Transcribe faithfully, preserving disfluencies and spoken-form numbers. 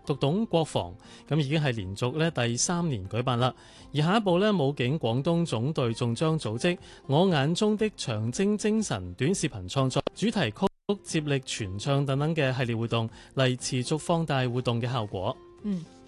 讀懂國防，咁已經係連續咧第三年舉辦啦。而下一步咧，武警廣東總隊仲將組織我眼中的長征精神短視頻創作、主題曲接力傳唱等等嘅系列活動，嚟持續放大活動嘅效果。 嗯。